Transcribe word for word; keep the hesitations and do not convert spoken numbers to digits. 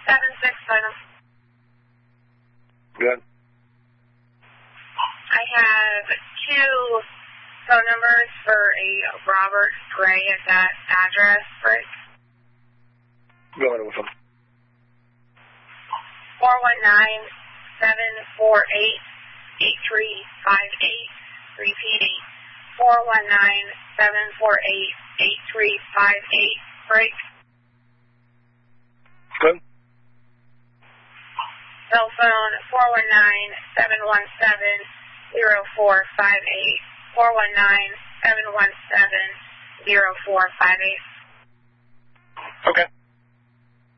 seven six final. Good. I have two phone numbers for a Robert Gray at that address, Rick. Go ahead with them. four one nine, seven four eight, eight three five eight. Repeating, four one nine, seven four eight, eight three five eight. Break. Good. Cell phone, four one nine, seven one seven, zero four five eight. four one nine, seven one seven, zero four five eight. Okay.